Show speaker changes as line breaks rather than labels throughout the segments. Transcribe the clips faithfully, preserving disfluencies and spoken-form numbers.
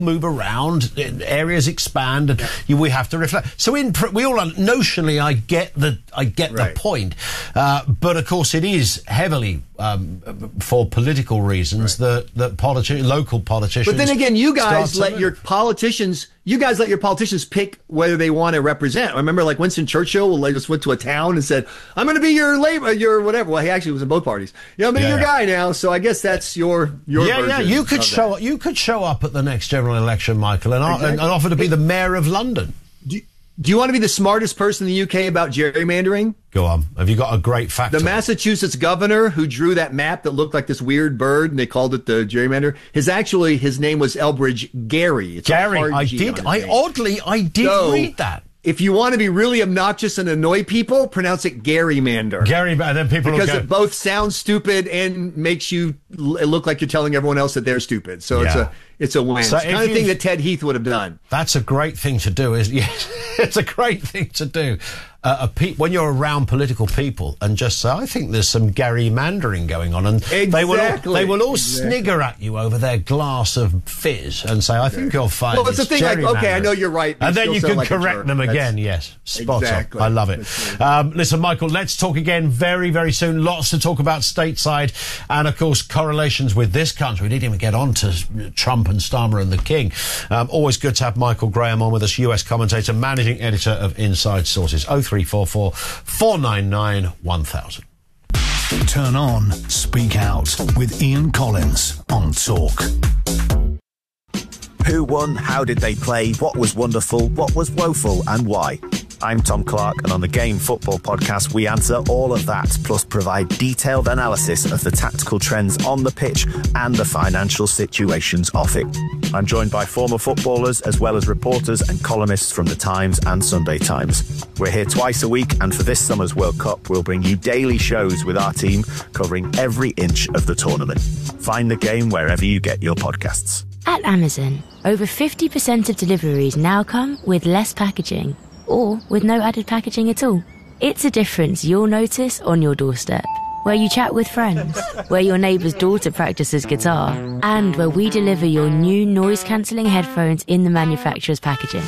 move around, areas expand, and
yeah.
you, we have to reflect. So in we all notionally, I get the I get
right.
the point, uh, but of course it is heavily um, for political reasons right. that that politi- local politicians.
But then again, you guys let
move.
your politicians. You guys let your politicians pick whether they want to represent. I remember, like Winston Churchill, like, just went to a town and said, "I'm going to be your labor, your whatever." Well, he actually was in both parties. Yeah, I'm going to
yeah,
be your
yeah.
guy now. So I guess that's your your.
Yeah,
version
yeah. You could show
that.
you could show up at the next general election, Michael, and,
exactly.
and, and offer to be the mayor of London.
Do you, do you want to be the smartest person in the U K about gerrymandering?
Go on. Have you got a great fact?
The Massachusetts governor who drew that map that looked like this weird bird, and they called it the gerrymander, his actually his name was Elbridge Gerry. It's
Gary,
a hard
I
G
did.
on
I
his name.
oddly, I did
So,
read that.
If you want to be really obnoxious and annoy people, pronounce it Gerrymander.
Gary, and then people
because
will go,
it both sounds stupid and makes you l- look like you're telling everyone else that they're stupid. So it's
Yeah.
a it's a win.
So
it's the kind
if
of thing
you-
that Ted Heath would have done.
That's a great thing to do. Is yes, it's a great thing to do. Uh, a pe- when you're around political people and just say, I think there's some gerrymandering going on, and
Exactly.
they will all, they will all
Exactly.
snigger at you over their glass of fizz and say, I think you're fine.
Well, it's the thing like, okay, I know you're right, but
and
you
then
still
you
sound
can
like a
correct
jerk.
them
That's-
again. Yes, spot
Exactly.
on. I love it.
That's right.
Um, listen, Michael, let's talk again very, very soon. Lots to talk about stateside, and of course correlations with this country. We didn't even get on to Trump and Starmer and the King. Um, always good to have Michael Graham on with us, U S commentator, managing editor of Inside Sources. oh three four four, four nine nine, one thousand.
Turn on, speak out with Ian Collins on Talk.
Who won? How did they play? What was wonderful? What was woeful? And why? I'm Tom Clark, and on the Game Football Podcast, we answer all of that, plus provide detailed analysis of the tactical trends on the pitch and the financial situations off it. I'm joined by former footballers, as well as reporters and columnists from The Times and Sunday Times. We're here twice a week, and for this summer's World Cup, we'll bring you daily shows with our team covering every inch of the tournament. Find The Game wherever you get your podcasts.
At Amazon, over fifty percent of deliveries now come with less packaging, or with no added packaging at all. It's a difference you'll notice on your doorstep, where you chat with friends, where your neighbour's daughter practices guitar, and where we deliver your new noise-cancelling headphones in the manufacturer's packaging.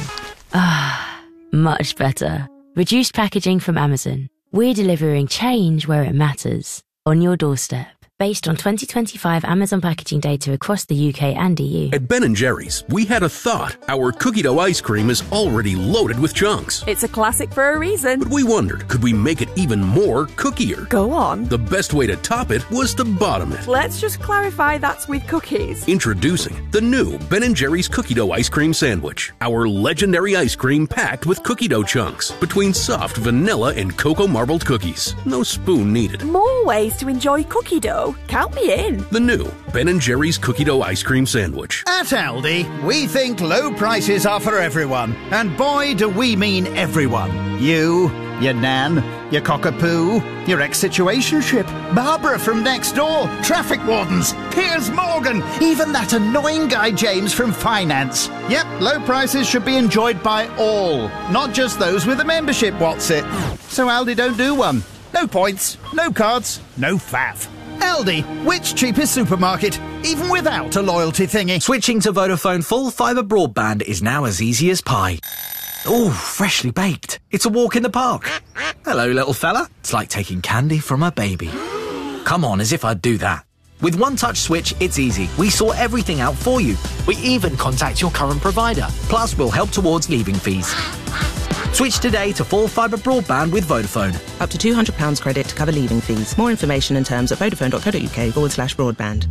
Ah, much better. Reduced packaging from Amazon. We're delivering change where it matters, on your doorstep. Based on twenty twenty-five Amazon packaging data across the U K and E U.
At Ben and Jerry's, we had a thought. Our cookie dough ice cream is already loaded with chunks.
It's a classic for a reason.
But we wondered, could we make it even more cookier?
Go on.
The best way to top it was to bottom it.
Let's just clarify that's with cookies.
Introducing the new Ben and Jerry's cookie dough ice cream sandwich. Our legendary ice cream packed with cookie dough chunks between soft vanilla and cocoa marbled cookies. No spoon needed.
More ways to enjoy cookie dough. Count me in.
The new Ben and Jerry's cookie dough ice cream sandwich.
At Aldi, we think low prices are for everyone. And boy, do we mean everyone. You, your nan, your cockapoo, your ex-situationship, Barbara from next door, traffic wardens, Piers Morgan, even that annoying guy James from finance. Yep, low prices should be enjoyed by all, not just those with a membership, what's it? So Aldi don't do one. No points, no cards, no faff. Aldi, which cheapest supermarket, even without a loyalty thingy?
Switching to Vodafone full fibre broadband is now as easy as pie. Ooh, freshly baked. It's a walk in the park. Hello, little fella. It's like taking candy from a baby. Come on, as if I'd do that. With One Touch Switch, it's easy. We sort everything out for you. We even contact your current provider. Plus, we'll help towards leaving fees. Switch today to full fibre broadband with Vodafone.
Up to two hundred pounds credit to cover leaving fees. More information and terms at vodafone.co.uk forward slash broadband.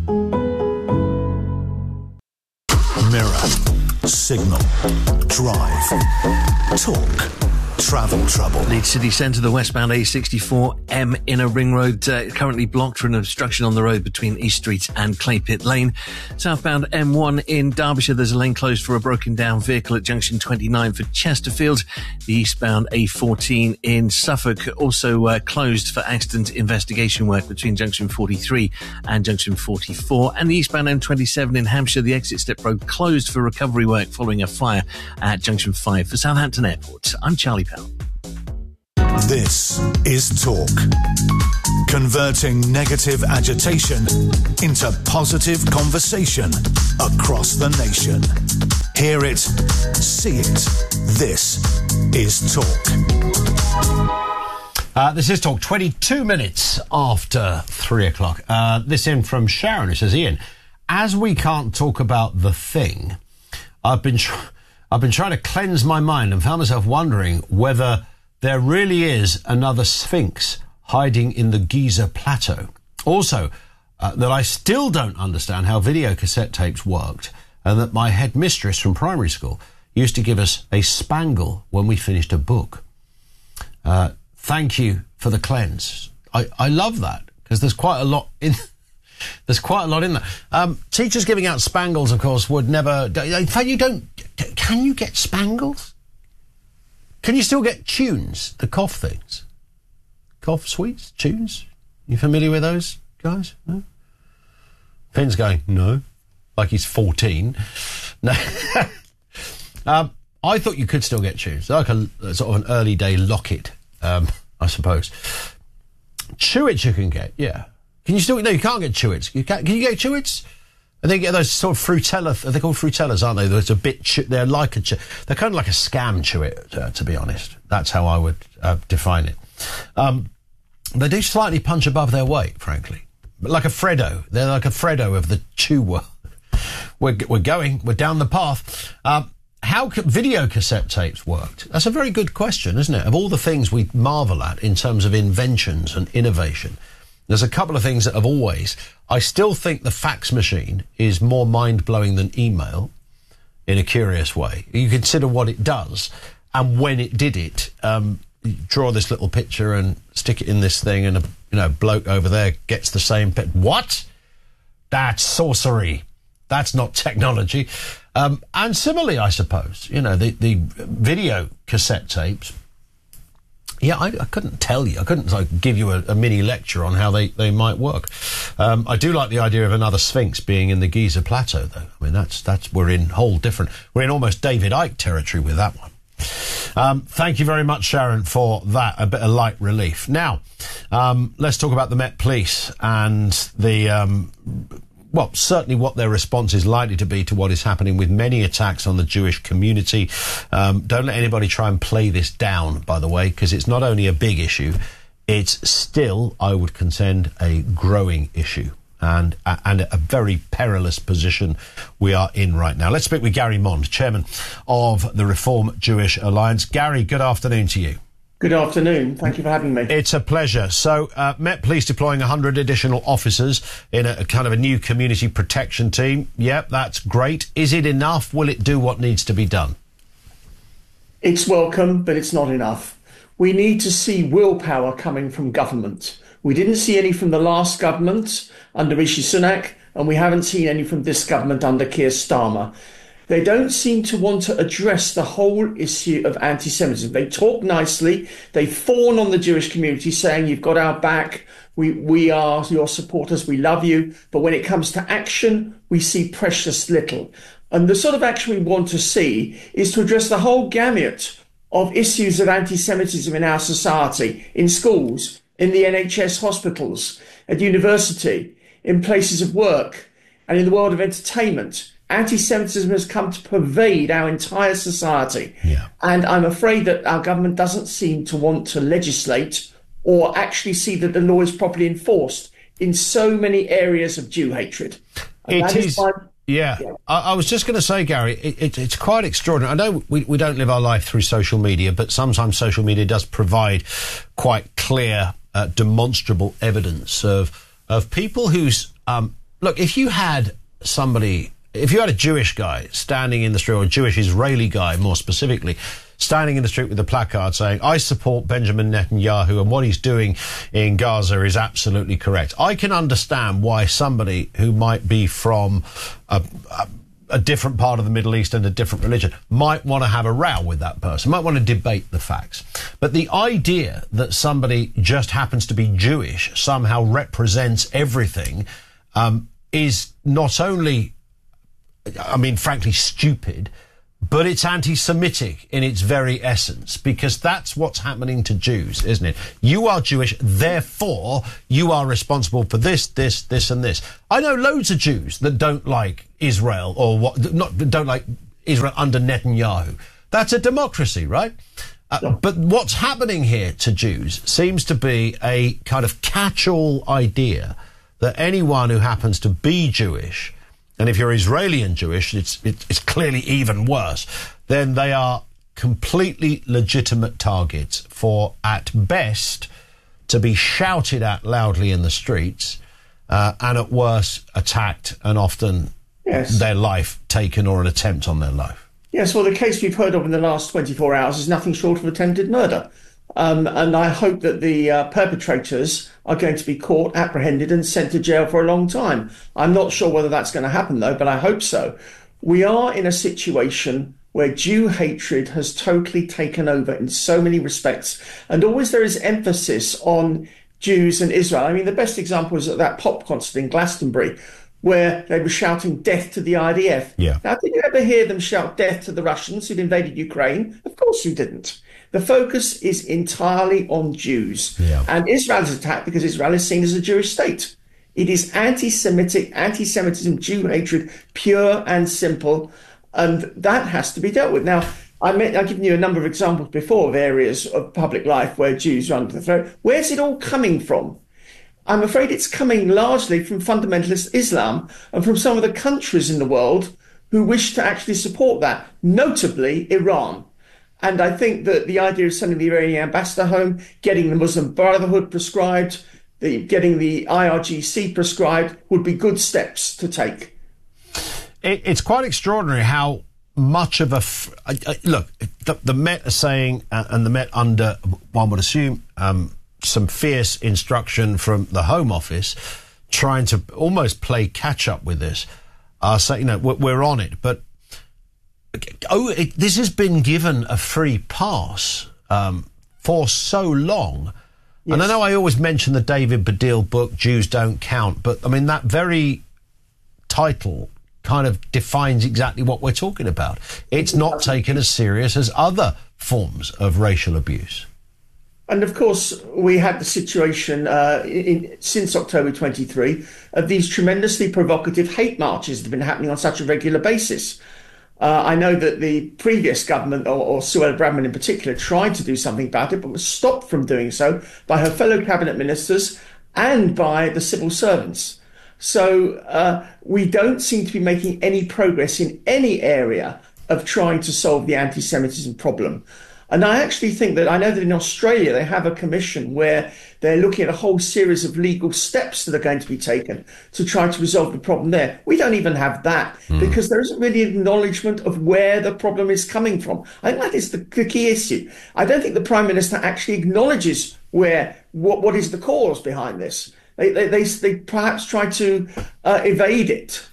Mirror, Signal, Drive, Talk, Travel Trouble.
Leeds city centre, the westbound A sixty-four M Inner Ring Road uh, currently blocked for an obstruction on the road between East Street and Claypit Lane. Southbound M one in Derbyshire, there's a lane closed for a broken down vehicle at junction twenty-nine for Chesterfield. The eastbound A fourteen in Suffolk also uh, closed for accident investigation work between junction forty-three and junction forty-four. And the eastbound M twenty-seven in Hampshire, the exit step road closed for recovery work following a fire at junction five for Southampton Airport. I'm Charlie Powell.
This is Talk. Converting negative agitation into positive conversation across the nation. Hear it, see it. This is Talk.
Uh, this is Talk, twenty-two minutes after three o'clock. Uh, this in from Sharon, who says, Ian, as we can't talk about the thing, I've been tr- I've been trying to cleanse my mind and found myself wondering whether there really is another Sphinx hiding in the Giza Plateau. Also, uh, that I still don't understand how video cassette tapes worked, and that my headmistress from primary school used to give us a spangle when we finished a book. Uh, thank you for the cleanse. I, I love that, because there's quite a lot in... There's quite a lot in there. Um, teachers giving out spangles, of course, would never... In fact, you don't... Can you get spangles? Can you still get tunes, the cough things? Cough sweets, tunes? You familiar with those guys? No? Finn's going, no. Like he's fourteen. No. um, I thought you could still get tunes. Like a, a sort of an early day locket, um, I suppose. Chewits you can get, yeah. Can you still... No, you can't get chewits. You can't, can you get chewits? And they get those sort of frutella... They're called frutellas, aren't they? There's a bit... Chew, they're like a... Chew, they're kind of like a scam chewit, uh, to be honest. That's how I would uh, define it. Um, they do slightly punch above their weight, frankly. But like a Freddo. They're like a Freddo of the chew world. We're, we're going. We're down the path. Um, how ca- video cassette tapes worked? That's a very good question, isn't it? Of all the things we marvel at in terms of inventions and innovation... There's a couple of things that have always... I still think the fax machine is more mind-blowing than email in a curious way. You consider what it does and when it did it. Um, you draw this little picture and stick it in this thing and a you know bloke over there gets the same... Pe- what? That's sorcery. That's not technology. Um, and similarly, I suppose, you know, the, the video cassette tapes... Yeah, I, I couldn't tell you. I couldn't like, give you a, a mini lecture on how they, they might work. Um, I do like the idea of another Sphinx being in the Giza Plateau, though. I mean, that's that's we're in whole different. We're in almost David Icke territory with that one. Um, thank you very much, Sharon, for that. A bit of light relief. Now, um, let's talk about the Met Police and the. Um, Well, certainly what their response is likely to be to what is happening with many attacks on the Jewish community. Um, don't let anybody try and play this down, by the way, because it's not only a big issue, it's still, I would contend, a growing issue and, uh, and a very perilous position we are in right now. Let's speak with Gary Mond, chairman of the Reform Jewish Alliance. Gary, good afternoon to you.
Good afternoon. Thank you for having me.
It's a pleasure. So, uh, Met Police deploying one hundred additional officers in a, a kind of a new community protection team. Yep, that's great. Is it enough? Will it do what needs to be done?
It's welcome, but it's not enough. We need to see willpower coming from government. We didn't see any from the last government under Rishi Sunak, and we haven't seen any from this government under Keir Starmer. They don't seem to want to address the whole issue of anti-Semitism. They talk nicely. They fawn on the Jewish community, saying, you've got our back. We, we are your supporters. We love you. But when it comes to action, we see precious little. And the sort of action we want to see is to address the whole gamut of issues of anti-Semitism in our society, in schools, in the N H S hospitals, at university, in places of work, and in the world of entertainment. Anti-Semitism has come to pervade our entire society. Yeah. And I'm afraid that our government doesn't seem to want to legislate or actually see that the law is properly enforced in so many areas of Jew hatred. And
it is,
is my,
yeah. yeah. I, I was just going to say, Gary, it, it, it's quite extraordinary. I know we, we don't live our life through social media, but sometimes social media does provide quite clear, uh, demonstrable evidence of, of people whose... Um, look, if you had somebody... If you had a Jewish guy standing in the street, or a Jewish Israeli guy more specifically, standing in the street with a placard saying, I support Benjamin Netanyahu and what he's doing in Gaza is absolutely correct, I can understand why somebody who might be from a, a, a different part of the Middle East and a different religion might want to have a row with that person, might want to debate the facts. But the idea that somebody just happens to be Jewish somehow represents everything um, is not only... I mean, frankly, stupid, but it's anti-Semitic in its very essence, because that's what's happening to Jews, isn't it? You are Jewish, therefore you are responsible for this, this, this and this. I know loads of Jews that don't like Israel, or what, not don't like Israel under Netanyahu. That's a democracy, right? Uh, but what's happening here to Jews seems to be a kind of catch-all idea that anyone who happens to be Jewish, and if you're Israeli and Jewish, it's, it's, it's clearly even worse, then they are completely legitimate targets for, at best, to be shouted at loudly in the streets, uh, and at worst, attacked and often
yes.
their life taken or an attempt on their life.
Yes, well, the case we've heard of in the last twenty-four hours is nothing short of attempted murder. Um, and I hope that the uh, perpetrators are going to be caught, apprehended and sent to jail for a long time. I'm not sure whether that's going to happen, though, but I hope so. We are in a situation where Jew hatred has totally taken over in so many respects. And always there is emphasis on Jews and Israel. I mean, the best example is at that pop concert in Glastonbury, where they were shouting death to the I D F.
Yeah.
Now, did you ever hear them shout death to the Russians who'd invaded Ukraine? Of course you didn't. The focus is entirely on Jews.
Yeah.
And Israel is attacked because Israel is seen as a Jewish state. It is anti-Semitic, anti-Semitism, Jew hatred, pure and simple. And that has to be dealt with. Now, I mean, I've given you a number of examples before of areas of public life where Jews are under the throat. Where's it all coming from? I'm afraid it's coming largely from fundamentalist Islam and from some of the countries in the world who wish to actually support that, notably Iran. And I think that the idea of sending the Iranian ambassador home, getting the Muslim Brotherhood prescribed, the, getting the I R G C prescribed would be good steps to take.
It, it's quite extraordinary how much of a... F- I, I, look, the, the Met are saying, uh, and the Met under, one would assume, um, some fierce instruction from the Home Office, trying to almost play catch-up with this, are saying, you know, we're, we're on it. But oh, it, this has been given a free pass um, for so long. Yes. And I know I always mention the David Baddiel book, Jews Don't Count, but, I mean, that very title kind of defines exactly what we're talking about. It's not taken as serious as other forms of racial abuse.
And of course, we had the situation uh, in, since October twenty-three of these tremendously provocative hate marches that have been happening on such a regular basis. Uh, I know that the previous government, or, or Suella Braverman in particular, tried to do something about it, but was stopped from doing so by her fellow cabinet ministers and by the civil servants. So uh, we don't seem to be making any progress in any area of trying to solve the anti-Semitism problem. And I actually think that, I know that in Australia they have a commission where they're looking at a whole series of legal steps that are going to be taken to try to resolve the problem there. We don't even have that mm. because there isn't really acknowledgement of where the problem is coming from. I think that is the, the key issue. I don't think the Prime Minister actually acknowledges where what, what is the cause behind this. They, they, they, they perhaps try to uh, evade it.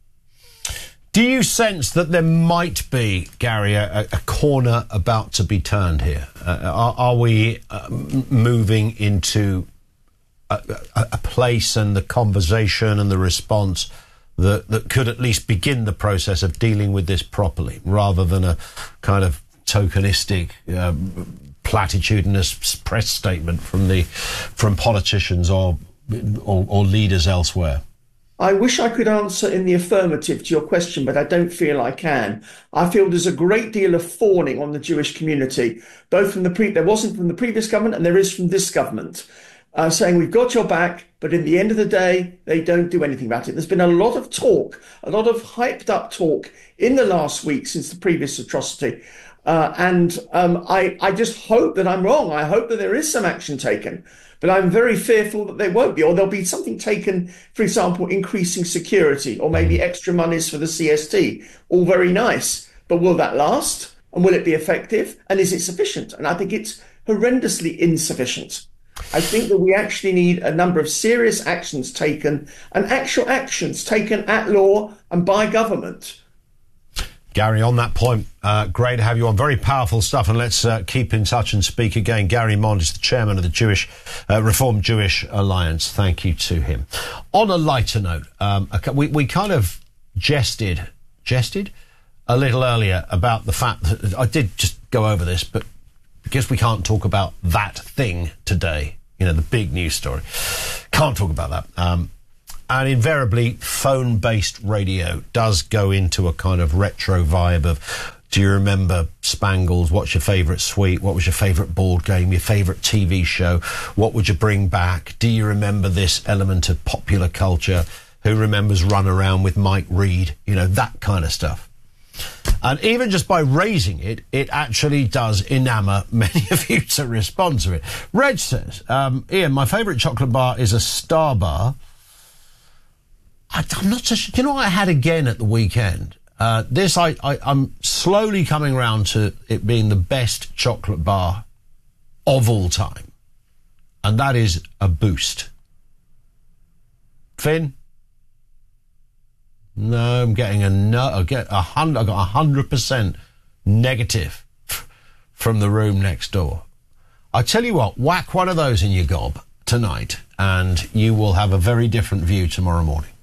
Do you sense that there might be, Gary, a, a corner about to be turned here? Uh, are, are we uh, moving into a, a, a place and the conversation and the response that, that could at least begin the process of dealing with this properly, rather than a kind of tokenistic, um, platitudinous press statement from the from politicians or, or, or leaders elsewhere?
I wish I could answer in the affirmative to your question, but I don't feel I can. I feel there's a great deal of fawning on the Jewish community, both from the pre- there wasn't from the previous government and there is from this government, uh, saying we've got your back, but in the end of the day, they don't do anything about it. There's been a lot of talk, a lot of hyped up talk in the last week since the previous atrocity. Uh, and um, I, I just hope that I'm wrong. I hope that there is some action taken. But I'm very fearful that there won't be, or there'll be something taken, for example, increasing security, or maybe extra monies for the C S T. All very nice. But will that last? And will it be effective? And is it sufficient? And I think it's horrendously insufficient. I think that we actually need a number of serious actions taken, and actual actions taken at law and by government.
Gary, on that point, uh, great to have you on. Very powerful stuff, and let's uh, keep in touch and speak again. Gary Mond is the chairman of the Jewish uh, Reformed Jewish Alliance. Thank you to him. On a lighter note, um, we, we kind of jested, jested a little earlier about the fact that I did just go over this, but because we can't talk about that thing today, you know, the big news story, can't talk about that. Um, and invariably, phone-based radio does go into a kind of retro vibe of, do you remember Spangles? What's your favourite sweet? What was your favourite board game? Your favourite T V show? What would you bring back? Do you remember this element of popular culture? Who remembers Run Around with Mike Reed? You know, that kind of stuff. And even just by raising it, it actually does enamour many of you to respond to it. Reg says, um, Ian, my favourite chocolate bar is a Star Bar. I, I'm not so sure. Do you know what I had again at the weekend? Uh, this, I, I, I'm slowly coming around to it being the best chocolate bar of all time. And that is a Boost. Finn? No, I'm getting a no. I get a hundred. I got a hundred percent negative from the room next door. I tell you what, whack one of those in your gob tonight, and you will have a very different view tomorrow morning.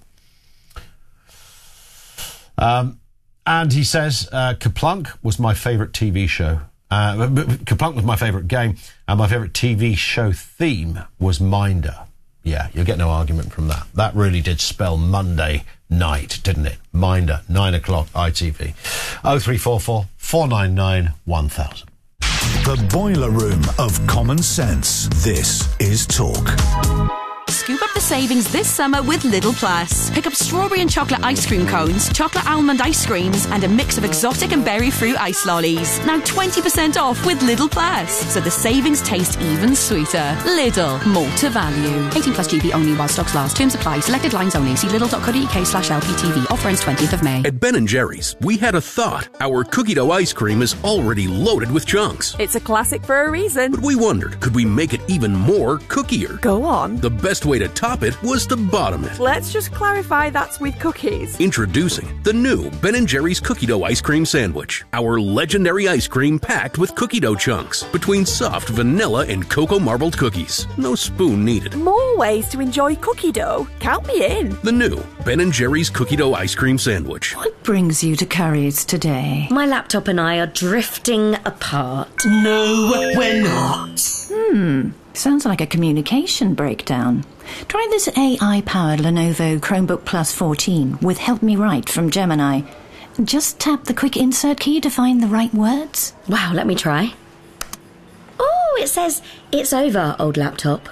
Um, and he says, uh, Kaplunk was my favourite T V show. Uh, Kaplunk was my favourite game, and my favourite T V show theme was Minder. Yeah, you'll get no argument from that. That really did spell Monday night, didn't it? Minder, nine o'clock, I T V. oh three four four, four nine nine, one thousand.
The boiler room of common sense. This is Talk.
Scoop up the savings this summer with Lidl Plus. Pick up strawberry and chocolate ice cream cones, chocolate almond ice creams, and a mix of exotic and berry fruit ice lollies. Now twenty percent off with Lidl Plus, so the savings taste even sweeter. Lidl, more to value. eighteen plus G B only while stocks last. Terms apply. Selected lines only. See lidl.co.uk slash LPTV. Offer ends twentieth of May.
At Ben and Jerry's, we had a thought. Our cookie dough ice cream is already loaded with chunks.
It's a classic for a reason.
But we wondered, could we make it even more cookier?
Go on.
The best way to top it was to bottom it.
Let's just clarify that's with cookies.
Introducing the new Ben and Jerry's cookie dough ice cream sandwich. Our legendary ice cream packed with cookie dough chunks between soft vanilla and cocoa marbled cookies. No spoon needed.
More ways to enjoy cookie dough. Count me in.
The new Ben and Jerry's cookie dough ice cream sandwich.
What brings you to Curry's today?
My laptop and I are drifting apart.
No, we're not. Hmm. Sounds like a communication breakdown. Try this A I-powered Lenovo Chromebook Plus fourteen with Help Me Write from Gemini. Just tap the quick insert key to find the right words.
Wow, let me try. Oh, it says, it's over, old laptop.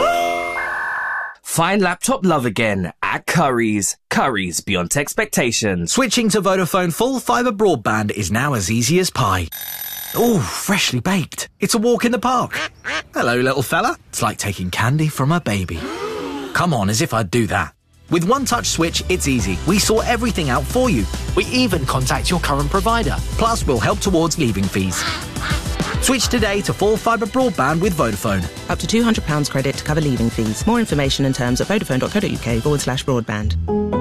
Find laptop love again at Curry's. Curry's beyond expectations.
Switching to Vodafone full fibre broadband is now as easy as pie. Oh, freshly baked. It's a walk in the park. Hello, little fella. It's like taking candy from a baby. Come on, as if I'd do that. With One Touch Switch, it's easy. We sort everything out for you. We even contact your current provider. Plus, we'll help towards leaving fees. Switch today to full fibre broadband with Vodafone.
Up to two hundred pounds credit to cover leaving fees. More information and terms at vodafone.co.uk forward slash broadband.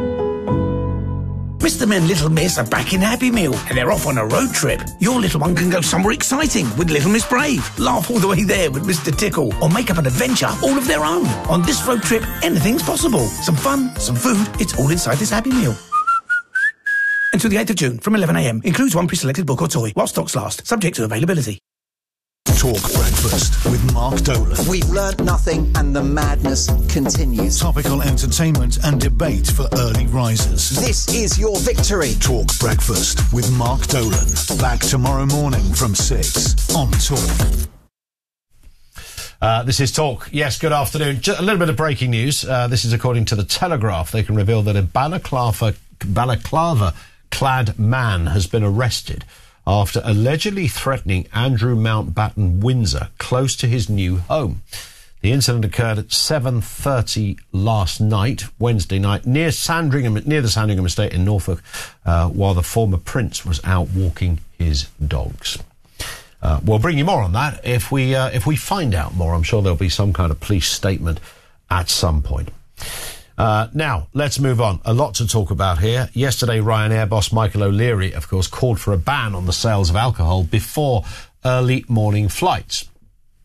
Mister and Little Miss are back in Happy Meal and they're off on a road trip. Your little one can go somewhere exciting with Little Miss Brave, laugh all the way there with Mister Tickle, or make up an adventure all of their own. On this road trip, anything's possible. Some fun, some food, it's all inside this Happy Meal. Until the eighth of June from eleven a m. Includes one pre-selected book or toy while stocks last, subject to availability.
Talk Breakfast with Mark Dolan.
We've learnt nothing and the madness continues.
Topical entertainment and debate for early risers.
This is your victory.
Talk Breakfast with Mark Dolan. Back tomorrow morning from six on Talk.
Uh, this is Talk. Yes, good afternoon. Just a little bit of breaking news. Uh, this is according to the Telegraph. They can reveal that a balaclava, balaclava-clad man has been arrested after allegedly threatening Andrew Mountbatten Windsor close to his new home. The incident occurred at seven thirty last night, Wednesday night, near Sandringham, near the Sandringham estate in Norfolk, uh, while the former prince was out walking his dogs. Uh, we'll bring you more on that if we uh, if we find out more. I'm sure there'll be some kind of police statement at some point. Uh, now, let's move on. A lot to talk about here. Yesterday, Ryanair boss Michael O'Leary, of course, called for a ban on the sales of alcohol before early morning flights.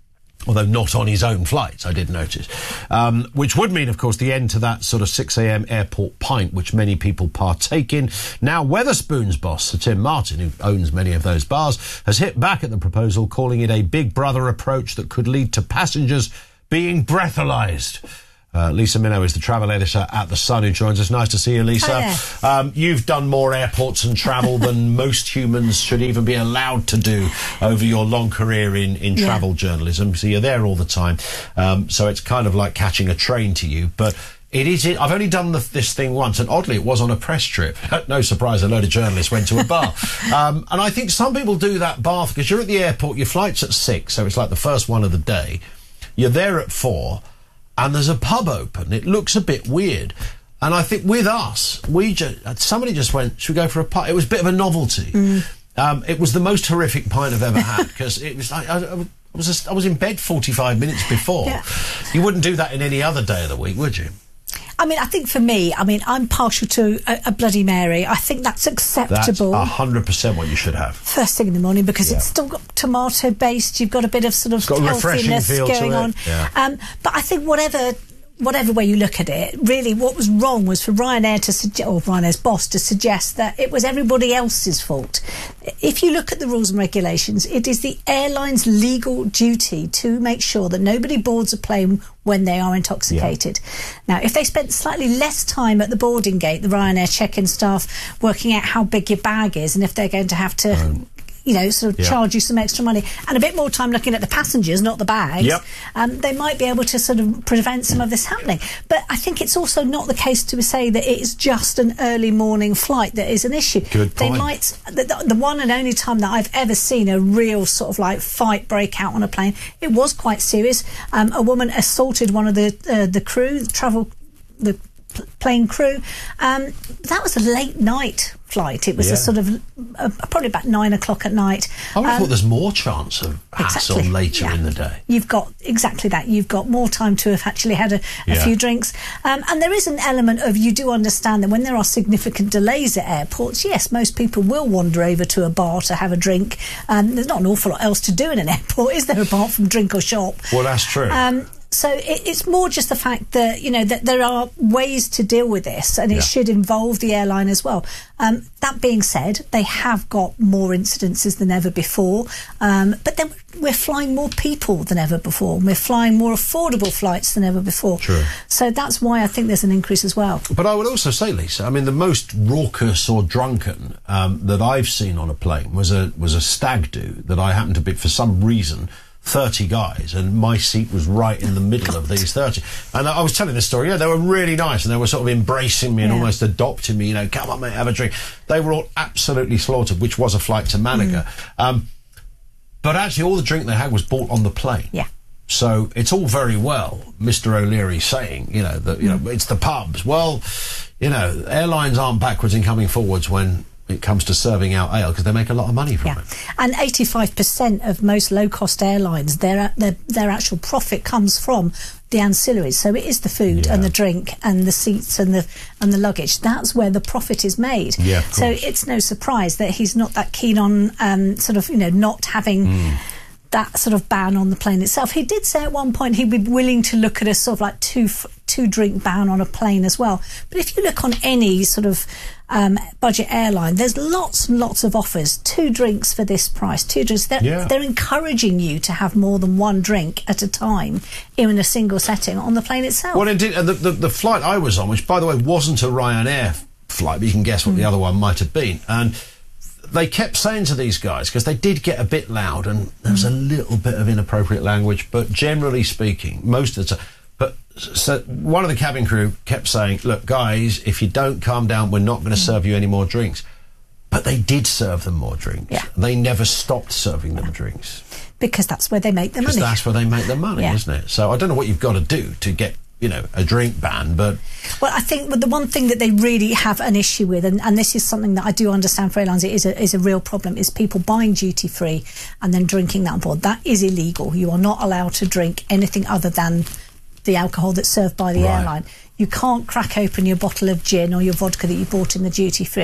although not on his own flights, I did notice. Um, which would mean, of course, the end to that sort of six a.m. airport pint, which many people partake in. Now, Wetherspoon's boss, Sir Tim Martin, who owns many of those bars, has hit back at the proposal, calling it a Big Brother approach that could lead to passengers being breathalyzed. Uh, Lisa Minnow is the travel editor at The Sun, who joins us. Nice to see you, Lisa. Um, you've done more airports and travel than most humans should even be allowed to do over your long career in, in yeah. travel journalism. So you're there all the time. Um, so it's kind of like catching a train to you. But it is. I've only done the, this thing once, and oddly, it was on a press trip. No surprise, a load of journalists went to a bar. um, and I think some people do that bath because you're at the airport, your flight's at six, so it's like the first one of the day. You're there at four. And there's a pub open. It looks a bit weird. And I think with us, we just, somebody just went, should we go for a pint? It was a bit of a novelty. Mm. Um, it was the most horrific pint I've ever had because it was like, I, I was just, I was in bed forty-five minutes before. Yeah. You wouldn't do that in any other day of the week, would you?
I mean, I think for me, I mean, I'm partial to a, a Bloody Mary. I think that's acceptable.
That's one hundred percent what you should have.
First thing in the morning, because yeah. it's still got tomato-based. You've got a bit of sort of healthiness going on.
Yeah.
Um, but I think whatever... Whatever way you look at it, really what was wrong was for Ryanair to suggest, or Ryanair's boss to suggest that it was everybody else's fault. If you look at the rules and regulations, it is the airline's legal duty to make sure that nobody boards a plane when they are intoxicated. Yeah. Now, if they spent slightly less time at the boarding gate, the Ryanair check-in staff, working out how big your bag is and if they're going to have to... Um. you know, sort of
yeah.
charge you some extra money, and a bit more time looking at the passengers, not the bags,
yep.
um, they might be able to sort of prevent some of this happening. But I think it's also not the case to say that it's just an early morning flight that is an issue.
Good point.
They might, the, the one and only time that I've ever seen a real sort of like fight break out on a plane, it was quite serious. Um, a woman assaulted one of the uh, the crew, the travel, the plane crew. Um, that was a late night flight. It was
yeah.
a sort of uh, probably about nine o'clock at night.
I would have
um,
thought there's more chance of hassle
exactly,
later
yeah.
in the day.
You've got exactly that. You've got more time to have actually had a, a
yeah.
few drinks. Um, and there is an element of, you do understand that when there are significant delays at airports, yes, most people will wander over to a bar to have a drink. Um, there's not an awful lot else to do in an airport, is there, apart from drink or shop?
Well, that's true.
Um, So it, it's more just the fact that, you know, that there are ways to deal with this, and it yeah. should involve the airline as well. Um, that being said, they have got more incidences than ever before, um, but then we're flying more people than ever before. We're flying more affordable flights than ever before.
True.
So that's why I think there's an increase as well.
But I would also say, Lisa, I mean, the most raucous or drunken um, that I've seen on a plane was a was a stag do that I happened to be, for some reason, thirty guys, and my seat was right in the middle of these thirty. And I was telling this story, yeah, they were really nice, and they were sort of embracing me and yeah. almost adopting me, you know, come on, mate, have a drink. They were all absolutely slaughtered, which was a flight to Malaga. Mm. Um, but actually, all the drink they had was bought on the plane.
Yeah.
So it's all very well, Mister O'Leary saying, you know, that, you know, it's the pubs. Well, you know, airlines aren't backwards in coming forwards when it comes to serving out ale, because they make a lot of money from
yeah.
it.
And eighty-five percent of most low-cost airlines, their, their their actual profit comes from the ancillaries. So it is the food
yeah.
and the drink and the seats and the and the luggage. That's where the profit is made.
Yeah,
so it's no surprise that he's not that keen on um, sort of, you know, not having... Mm. that sort of ban on the plane itself. He did say at one point he'd be willing to look at a sort of like two two drink ban on a plane as well. But if you look on any sort of um, budget airline, there's lots and lots of offers. Two drinks for this price. Two drinks. They're,
yeah.
they're encouraging you to have more than one drink at a time in a single setting on the plane itself.
Well, indeed, and the, the, the flight I was on, which by the way wasn't a Ryanair flight, but you can guess what mm. the other one might have been, and they kept saying to these guys, because they did get a bit loud and there was a little bit of inappropriate language, but generally speaking, most of the time. But so one of the cabin crew kept saying, look, guys, if you don't calm down, we're not going to serve you any more drinks. But they did serve them more drinks.
Yeah.
They never stopped serving them drinks.
Because that's where they make their money.
Because that's where they make their money,
yeah.
isn't it? So I don't know what you've got to do to get, you know, a drink ban, but...
Well, I think the one thing that they really have an issue with, and, and this is something that I do understand for airlines, it is a, is a real problem, is people buying duty-free and then drinking that on board. That is illegal. You are not allowed to drink anything other than the alcohol that's served by the
right.
airline. You can't crack open your bottle of gin or your vodka that you bought in the duty-free.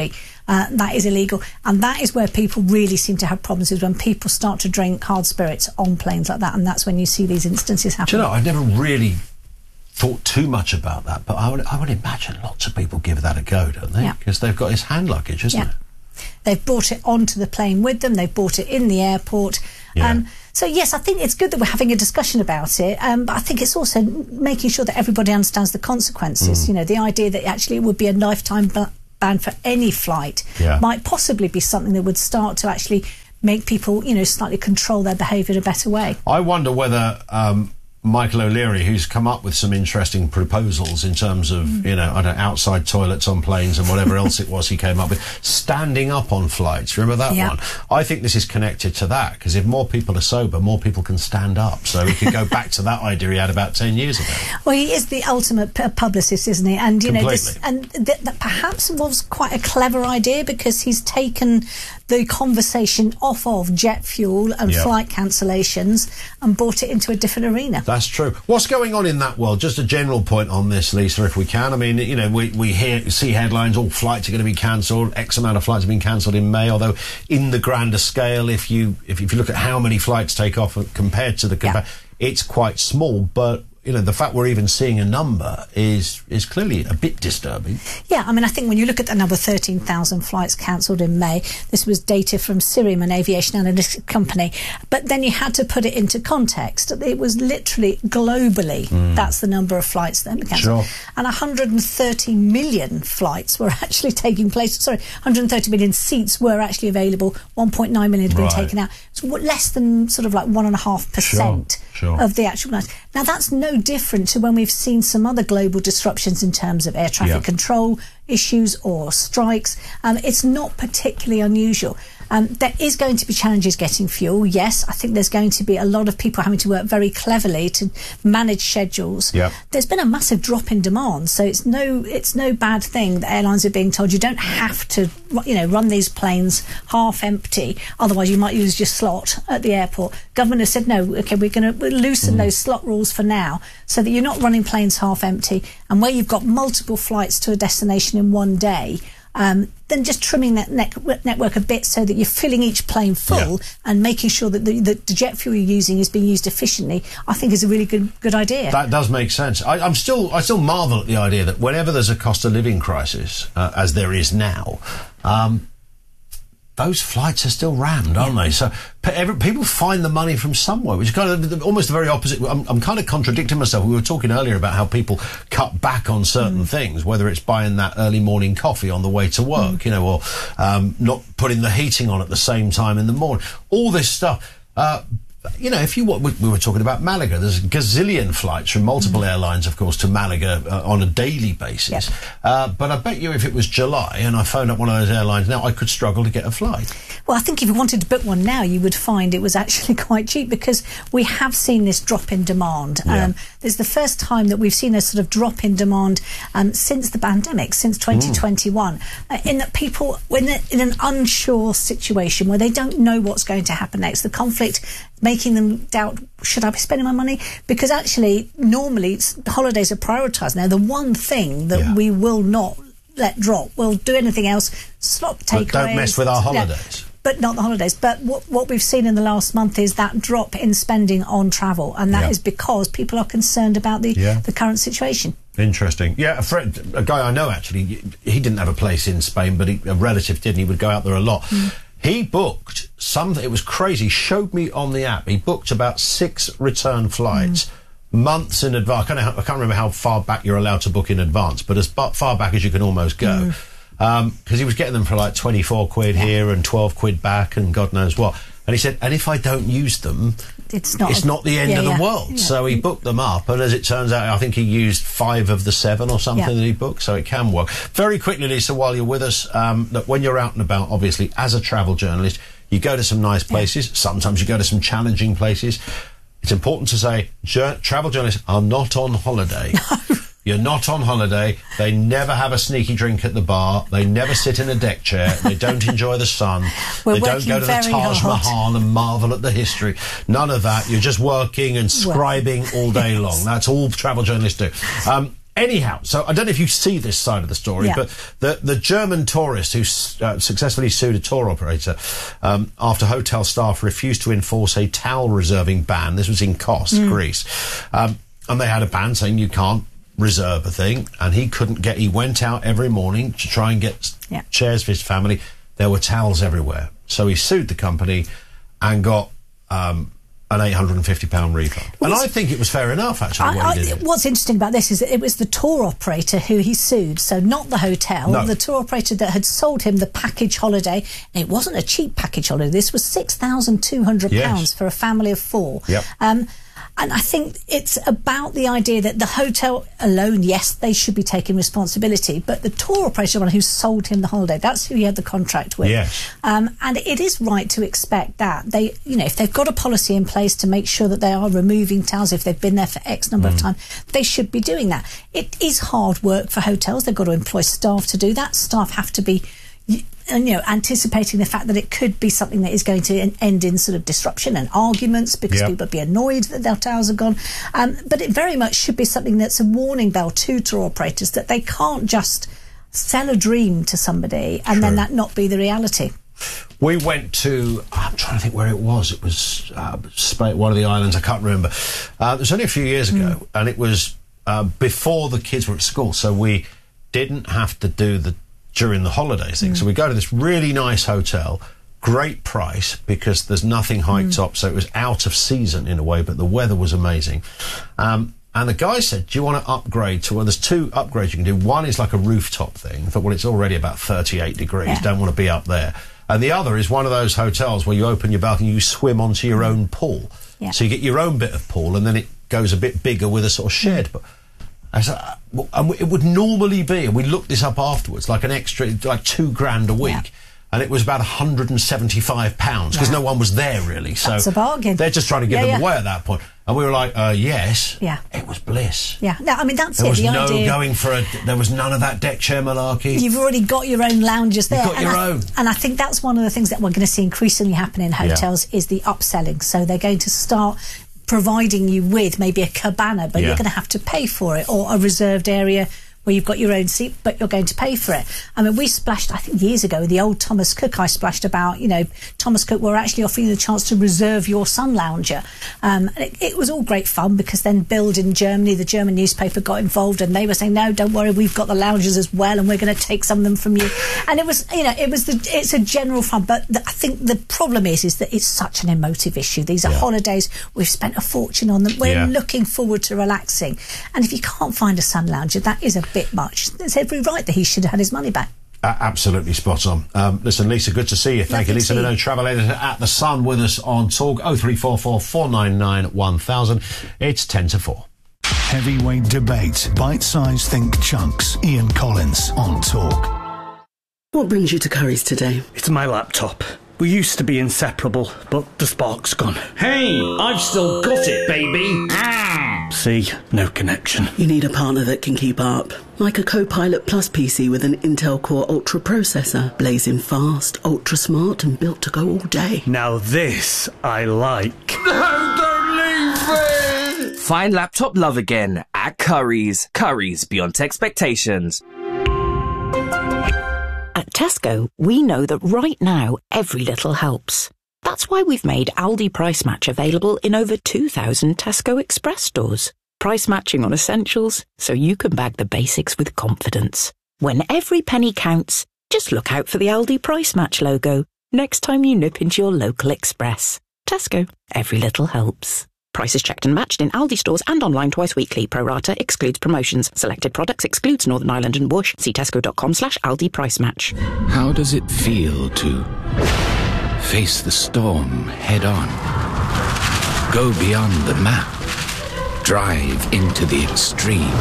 Uh, that is illegal. And that is where people really seem to have problems, is when people start to drink hard spirits on planes like that. And that's when you see these instances happen.
Do you know, I never really thought too much about that, but I would, I would imagine lots of people give that a go, don't they?
Yeah.
Because they've got this hand luggage, isn't
Yeah.
it?
They've brought it onto the plane with them. They've brought it in the airport.
Yeah.
Um, so, yes, I think it's good that we're having a discussion about it, um, but I think it's also making sure that everybody understands the consequences.
Mm.
You know, the idea that actually it would be a lifetime ba- ban for any flight
Yeah.
might possibly be something that would start to actually make people, you know, slightly control their behaviour in a better way.
I wonder whether um, Michael O'Leary, who's come up with some interesting proposals in terms of,
Mm.
you know, I don't know, outside toilets on planes and whatever else it was he came up with, standing up on flights. Remember that
Yeah.
one? I think this is connected to that, because if more people are sober, more people can stand up. So we could go back to that idea he had about ten years ago.
Well, he is the ultimate p- publicist, isn't he? And you know, this,
Completely.
and th- that perhaps was quite a clever idea, because he's taken the conversation off of jet fuel and
Yeah.
flight cancellations and brought it into a different arena.
That's true. What's going on in that world? Just a general point on this, Lisa, if we can. I mean, you know, we, we hear, see headlines, all flights are going to be cancelled, X amount of flights have been cancelled in May, although in the grander scale, if you if, if you look at how many flights take off compared to the... Compa- it's quite small, but... You know, the fact we're even seeing a number is is clearly a bit disturbing.
Yeah, I mean, I think when you look at the number, thirteen thousand flights cancelled in May, this was data from Cirium, an aviation analytics company, but then you had to put it into context. It was literally globally,
Mm.
that's the number of flights that were cancelled.
Sure.
And one hundred thirty million flights were actually taking place, sorry, one hundred thirty million seats were actually available, one point nine million had been
Right.
taken out. It's w- less than sort of like one point five percent
Sure, sure.
of the actual flights. Now, that's no different to when we've seen some other global disruptions in terms of air traffic
Yeah.
control issues or strikes. Um, it's not particularly unusual. Um, there is going to be challenges getting fuel, yes. I think there's going to be a lot of people having to work very cleverly to manage schedules.
Yeah.
There's been a massive drop in demand, so it's no it's no bad thing that airlines are being told you don't have to, you know, run these planes half empty, otherwise you might lose your slot at the airport. Government has said, no, OK, we're going to loosen
Mm.
those slot rules for now, so that you're not running planes half empty, and where you've got multiple flights to a destination in one day, um, then just trimming that ne- network a bit so that you're filling each plane full and making sure that the, the, the jet fuel you're using is being used efficiently, I think is a really good good idea.
That does make sense. I, I'm still, I still marvel at the idea that whenever there's a cost of living crisis, uh, as there is now, um, those flights are still rammed, aren't they? So pe- every, people find the money from somewhere, which is kind of the, almost the very opposite. I'm, I'm kind of contradicting myself. We were talking earlier about how people cut back on certain mm. things, whether it's buying that early morning coffee on the way to work, mm. you know, or um, not putting the heating on at the same time in the morning. All this stuff. Uh, You know, if you we we were talking about Malaga, there's a gazillion flights from multiple mm. airlines, of course, to Malaga uh, on a daily basis.
Yep.
Uh, but I bet you if it was July and I phoned up one of those airlines now, I could struggle to get a flight.
Well, I think if you wanted to book one now, you would find it was actually quite cheap, because we have seen this drop in demand.
Yeah.
Um, this is the first time that we've seen a sort of drop in demand um, since the pandemic, since twenty twenty-one, mm. uh, in that people, when they're in an unsure situation where they don't know what's going to happen next, the conflict making them doubt, should I be spending my money? Because actually, normally, holidays are prioritised. Now, the one thing that
yeah.
we will not let drop, we'll do anything else, stop takeaways.
But don't mess with our holidays.
Yeah, but not the holidays. But what, what we've seen in the last month is that drop in spending on travel, and that
yeah.
is because people are concerned about the,
yeah.
the current situation.
Interesting. Yeah, a, friend, a guy I know, actually, he didn't have a place in Spain, but he, a relative did, and he would go out there a lot. Mm. He booked something, it was crazy, showed me on the app, he booked about six return flights mm. months in advance. I can't, I can't remember how far back you're allowed to book in advance, but as far back as you can almost go. Because mm. um, he was getting them for like twenty-four quid yeah. here and twelve quid back and God knows what. And he said, and if I don't use them,
it's not,
it's not the end
yeah,
of the
yeah.
world.
Yeah.
So he booked them up, and as it turns out, I think he used five of the seven or something
yeah.
that he booked, so it can work. Very quickly, Lisa, while you're with us, um, look, when you're out and about, obviously, as a travel journalist, you go to some nice places, yeah. sometimes you go to some challenging places. It's important to say, jour- travel journalists are not on holiday. No. You're not on holiday. They never have a sneaky drink at the bar. They never sit in a deck chair. They don't enjoy the sun.
We're
they don't go to the Taj
hard.
Mahal and marvel at the history. None of that. You're just working and scribing all day long. That's all travel journalists do. Um, Anyhow, so I don't know if you see this side of the story,
Yeah.
but the, the German tourist who uh, successfully sued a tour operator um, after hotel staff refused to enforce a towel reserving ban. This was in Kos,
Mm.
Greece. Um, and they had a ban saying you can't reserve a thing, and he couldn't get, he went out every morning to try and get
Yeah.
chairs for his family. There were towels everywhere. So he sued the company and got um, an eight hundred fifty pound refund. And I think it was fair enough, actually, what
I,
he
I,
did.
what's interesting about this is that it was the tour operator who he sued, so not the hotel.
No.
The tour operator that had sold him the package holiday, and it wasn't a cheap package holiday. This was six thousand two hundred pounds
Yes.
for a family of four.
Yep.
Um, and I think it's about the idea that the hotel alone, yes, they should be taking responsibility, but the tour operator, one who sold him the holiday, that's who he had the contract with.
Yes.
Um, and it is right to expect that. They, you know, if they've got a policy in place to make sure that they are removing towels, if they've been there for X number of
Mm.
time, they should be doing that. It is hard work for hotels. They've got to employ staff to do that. Staff have to be, y- and, you know, anticipating the fact that it could be something that is going to en- end in sort of disruption and arguments because
Yep.
people would be annoyed that their towels are gone. Um, but it very much should be something that's a warning bell to tour operators that they can't just sell a dream to somebody and then
True.
that not be the reality.
We went to, I'm trying to think where it was. It was uh, Spain, one of the islands, I can't remember. Uh, it was only a few years ago,
Mm.
and it was uh, before the kids were at school, so we didn't have to do the during the holidays thing.
Mm.
So we go to this really nice hotel, great price, because there's nothing high
Mm.
top, so it was out of season in a way, but the weather was amazing. Um, and the guy said, do you want to upgrade to, well, there's two upgrades you can do. One is like a rooftop thing. I thought, well, it's already about thirty-eight degrees.
Yeah.
Don't want to be up there. And the other is one of those hotels where you open your balcony, you swim onto your own pool.
Yeah.
So you get your own bit of pool, and then it goes a bit bigger with a sort of shed. But I said, uh, well, and it would normally be, and we looked this up afterwards, like an extra, like two grand a week.
Yeah.
And it was about one hundred seventy-five pounds because
Yeah.
no one was there really. So
That's a bargain.
they're just trying to give
Yeah,
them
yeah.
away at that point. And we were like, uh, yes.
Yeah.
It was bliss.
Yeah. No, I mean, that's
There
it.
was
The
no
idea.
going for a, there was none of that deck chair malarkey.
You've already got your own lounges there.
You've got
and
your
I,
own.
And I think that's one of the things that we're going to see increasingly happen in hotels is the upselling. So they're going to start providing you with maybe a cabana, but
Yeah.
you're going to have to pay for it, or a reserved area where you've got your own seat, but you're going to pay for it. I mean, we splashed, I think years ago, the old Thomas Cook, I splashed about, you know, Thomas Cook were actually offering you the chance to reserve your sun lounger. Um, and it, it was all great fun because then Bild in Germany, the German newspaper, got involved and they were saying, no, don't worry, we've got the loungers as well and we're going to take some of them from you. And it was, you know, it was the, it's a general fun, but the, I think the problem is, is that it's such an emotive issue. These are
Yeah.
holidays. We've spent a fortune on them. We're
Yeah.
looking forward to relaxing. And if you can't find a sun lounger, that is a bit much. There's every right that he should have had his money back.
Uh, absolutely spot on. Um, listen, Lisa, good to see you. Thank you,
Lovely
Lisa
to see
Leno,
you.
travel editor at The Sun, with us on Talk. oh three four four, four nine nine, one thousand. It's ten to four.
Heavyweight debate, bite-sized think chunks. Ian Collins on Talk.
What brings you to Curry's today?
It's my laptop. We used to be inseparable, but the spark's gone.
Hey, I've still got it, baby.
See, no connection.
You need a partner that can keep up. Like a Copilot Plus P C with an Intel Core Ultra processor, blazing fast, ultra smart, and built to go all day.
Now this I like.
No, don't leave me!
Find laptop love again at Curry's. Curry's beyond expectations.
At Tesco, we know that right now, every little helps. That's why we've made Aldi Price Match available in over two thousand Tesco Express stores. Price matching on essentials, so you can bag the basics with confidence. When every penny counts, just look out for the Aldi Price Match logo next time you nip into your local Express. Tesco, every little helps. Prices checked and matched in Aldi stores and online twice weekly. Pro rata excludes promotions. Selected products excludes Northern Ireland and Bush. See tesco.com slash Aldi Price Match.
How does it feel to face the storm head on? Go beyond the map. Drive into the extreme.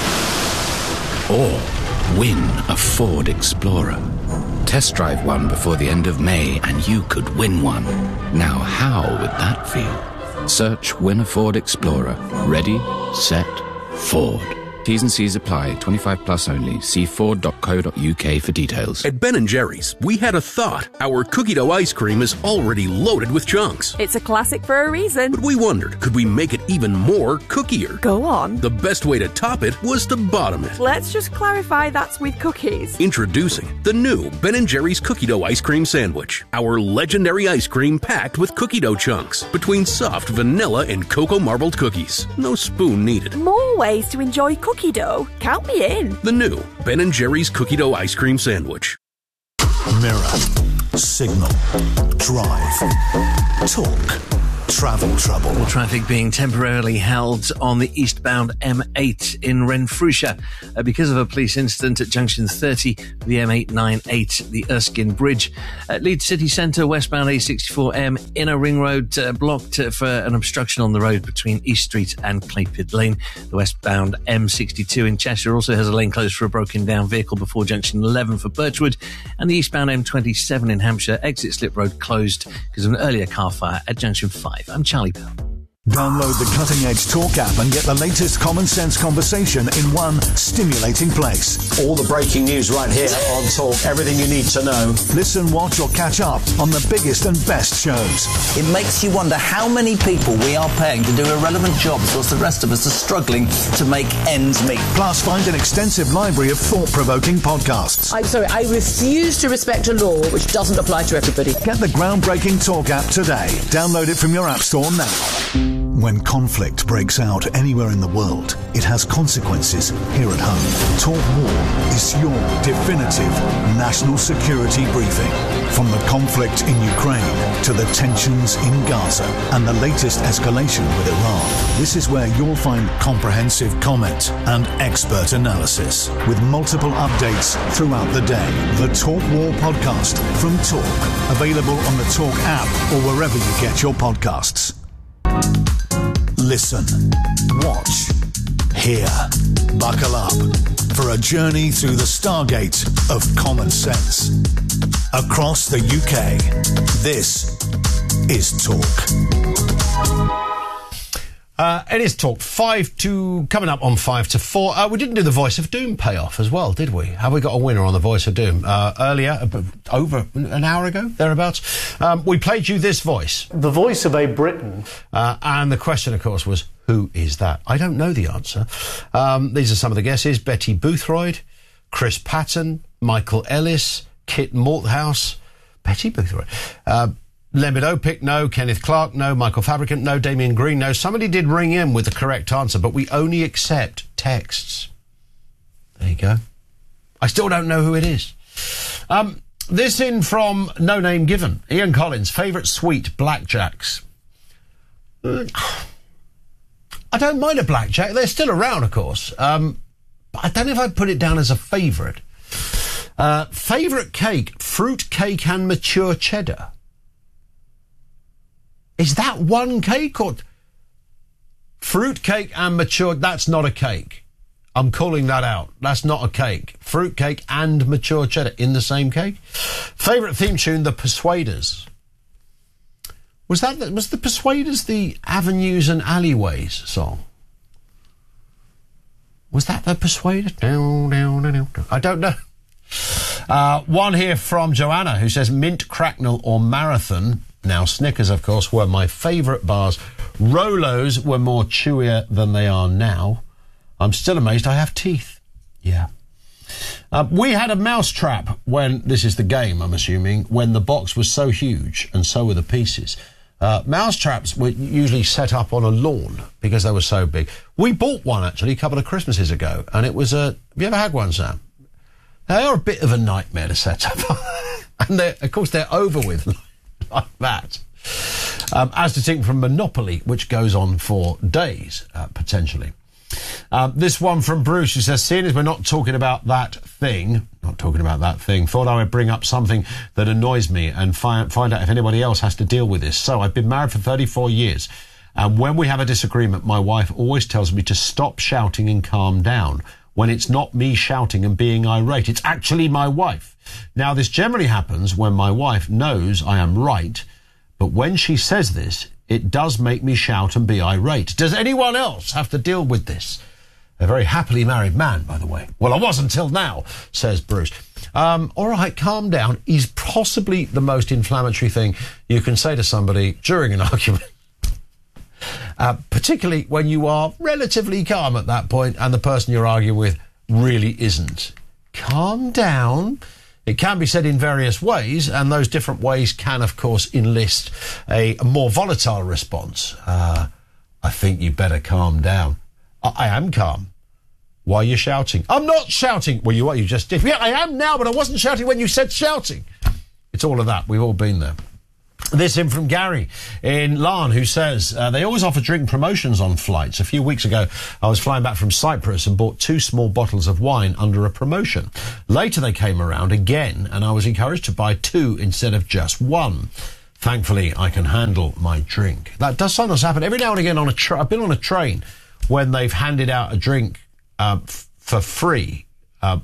Or win a Ford Explorer. Test drive one before the end of May and you could win one. Now how would that feel? Search Win a Ford Explorer. Ready, set, Ford. T's and C's apply. twenty-five plus only. See ford dot co dot uk for details.
At Ben and Jerry's, we had a thought. Our cookie dough ice cream is already loaded with chunks.
It's a classic for a reason.
But we wondered, could we make it even more cookier?
Go on.
The best way to top it was to bottom it.
Let's just clarify that's with cookies.
Introducing the new Ben and Jerry's cookie dough ice cream sandwich. Our legendary ice cream packed with cookie dough chunks between soft vanilla and cocoa marbled cookies. No spoon needed.
More ways to enjoy cookie dough. Count me in.
The new Ben and Jerry's cookie dough ice cream sandwich.
Mirror, signal, drive, talk, travel trouble.
All traffic being temporarily held on the eastbound M eight in Renfrewshire uh, because of a police incident at junction thirty, the M eight ninety-eight, the Erskine Bridge. At Leeds City Centre, westbound A sixty-four M, Inner Ring Road uh, blocked uh, for an obstruction on the road between East Street and Claypit Lane. The westbound M sixty-two in Cheshire also has a lane closed for a broken down vehicle before junction eleven for Birchwood. And the eastbound M twenty-seven in Hampshire, exit Slip Road closed because of an earlier car fire at junction five. I'm Charlie Bell.
Download the Cutting Edge Talk app and get the latest common sense conversation in one stimulating place.
All the breaking news right here on Talk. Everything you need to know.
Listen, watch or catch up on the biggest and best shows.
It makes you wonder how many people we are paying to do irrelevant jobs whilst the rest of us are struggling to make ends meet.
Plus, find an extensive library of thought-provoking podcasts.
I'm sorry, I refuse to respect a law which doesn't apply to everybody.
Get the groundbreaking Talk app today. Download it from your app store now. When conflict breaks out anywhere in the world, it has consequences here at home. Talk War is your definitive national security briefing. From the conflict in Ukraine to the tensions in Gaza and the latest escalation with Iran, this is where you'll find comprehensive comment and expert analysis with multiple updates throughout the day. The Talk War podcast from Talk, available on the Talk app or wherever you get your podcasts. Listen, watch, hear, buckle up for a journey through the stargate of common sense. Across the U K, this is Talk.
Uh, it is Talk. Five to coming up on five to four. Uh, we didn't do the Voice of Doom payoff as well, did we? Have we got a winner on the Voice of Doom? Uh, earlier, uh, over an hour ago, thereabouts. Um, we played you this voice,
the voice of a Briton,
uh, and the question, of course, was who is that? I don't know the answer. Um, these are some of the guesses: Betty Boothroyd, Chris Patton, Michael Ellis, Kit Malthouse, Betty Boothroyd. Uh, Lembit Opic, no. Kenneth Clark, no. Michael Fabricant, no. Damien Green, no. Somebody did ring in with the correct answer, but we only accept texts. There you go. I still don't know who it is. Um, this in from No Name Given. Ian Collins, favourite sweet, blackjacks. Uh, I don't mind a blackjack. They're still around, of course. Um, but I don't know if I'd put it down as a favourite. Uh, favourite cake, fruit cake and mature cheddar. Is that one cake or fruit cake and mature? That's not a cake. I'm calling that out. That's not a cake. Fruit cake and mature cheddar in the same cake. Favourite theme tune, The Persuaders. Was that the, was The Persuaders the Avenues and Alleyways song? Was that The Persuaders? I don't know. Uh, one here from Joanna who says mint, cracknel or marathon. Now, Snickers, of course, were my favourite bars. Rolos were more chewier than they are now. I'm still amazed I have teeth. Yeah. Uh, we had a mousetrap when, this is the game, I'm assuming, when the box was so huge and so were the pieces. Uh, mousetraps were usually set up on a lawn because they were so big. We bought one, actually, a couple of Christmases ago, and it was a... Have you ever had one, Sam? They are a bit of a nightmare to set up. And, of course, they're over with like that. Um, as distinct from Monopoly, which goes on for days, uh, potentially. Um, this one from Bruce, who says, seeing as we're not talking about that thing, not talking about that thing, thought I would bring up something that annoys me and fi- find out if anybody else has to deal with this. So I've been married for thirty-four years, and when we have a disagreement, my wife always tells me to stop shouting and calm down. When it's not me shouting and being irate, it's actually my wife. Now, this generally happens when my wife knows I am right, but when she says this, it does make me shout and be irate. Does anyone else have to deal with this? A very happily married man, by the way. Well, I was until now, says Bruce. Um, all right, calm down is possibly the most inflammatory thing you can say to somebody during an argument. Uh, particularly when you are relatively calm at that point and the person you're arguing with really isn't. Calm down. It can be said in various ways, and those different ways can, of course, enlist a, a more volatile response. Uh, I think you better calm down. I, I am calm. Why are you shouting? I'm not shouting. Well, you are. You just did. Yeah, I am now, but I wasn't shouting when you said shouting. It's all of that. We've all been there. This in from Gary in Larne, who says uh, they always offer drink promotions on flights. A few weeks ago, I was flying back from Cyprus and bought two small bottles of wine under a promotion. Later, they came around again, and I was encouraged to buy two instead of just one. Thankfully, I can handle my drink. That does sometimes happen every now and again on a tra- I've been on a train when they've handed out a drink uh, f- for free, uh,